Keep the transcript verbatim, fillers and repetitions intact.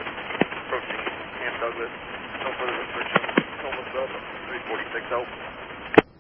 Approaching Camp Douglas. No further restrictions. Almost up. three forty-six out.